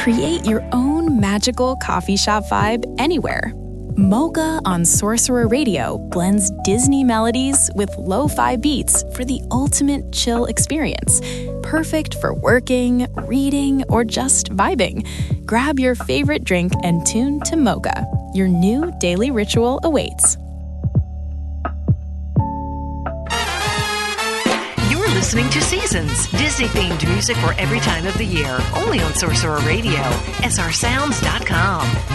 Create your own magical coffee shop vibe anywhere. Mocha on Sorcerer Radio blends Disney melodies with lo-fi beats for the ultimate chill experience. Perfect for working, reading, or just vibing. Grab your favorite drink and tune to Mocha. Your new daily ritual awaits. You're listening to Seasons, Disney-themed music for every time of the year. Only on Sorcerer Radio, srsounds.com.